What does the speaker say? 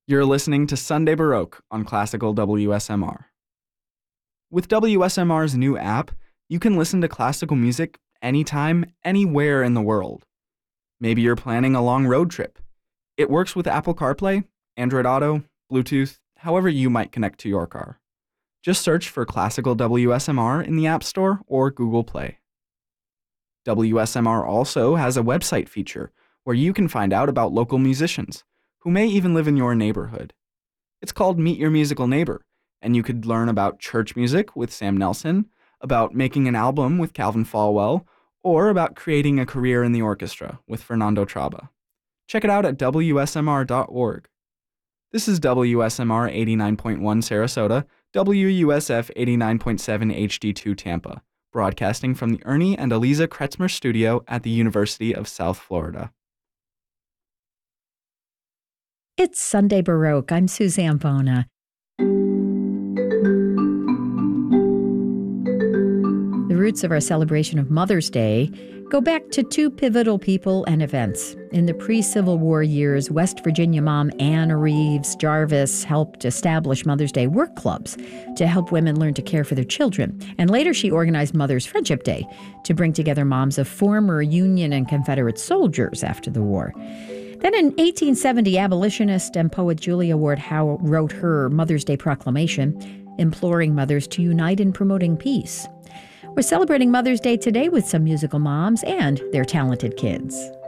You're listening to Sunday Baroque on Classical WSMR. With WSMR's new app, you can listen to classical music anytime, anywhere in the world. Maybe you're planning a long road trip. It works with Apple CarPlay, Android Auto, Bluetooth, however you might connect to your car. Just search for Classical WSMR in the App Store or Google Play. WSMR also has a website feature where you can find out about local musicians who may even live in your neighborhood. It's called Meet Your Musical Neighbor, and you could learn about church music with Sam Nelson, about making an album with Calvin Falwell, or about creating a career in the orchestra with Fernando Traba. Check it out at WSMR.org. This is WSMR 89.1 Sarasota, WUSF 89.7 HD2 Tampa, broadcasting from the Ernie and Eliza Kretzmer Studio at the University of South Florida. It's Sunday Baroque. I'm Suzanne Bona. The roots of our celebration of Mother's Day go back to two pivotal people and events. In the pre-Civil War years, West Virginia mom Anna Reeves Jarvis helped establish Mother's Day work clubs to help women learn to care for their children. And later she organized Mother's Friendship Day to bring together moms of former Union and Confederate soldiers after the war. Then in 1870, abolitionist and poet Julia Ward Howe wrote her Mother's Day proclamation, imploring mothers to unite in promoting peace. We're celebrating Mother's Day today with some musical moms and their talented kids.